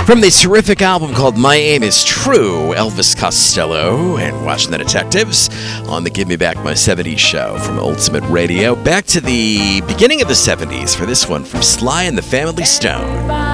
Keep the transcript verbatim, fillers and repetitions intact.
From the terrific album called My Aim Is True, Elvis Costello and Watching the Detectives on the Give Me Back My seventies show from Ultimate Radio. Back to the beginning of the seventies for this one from Sly and the Family Stone.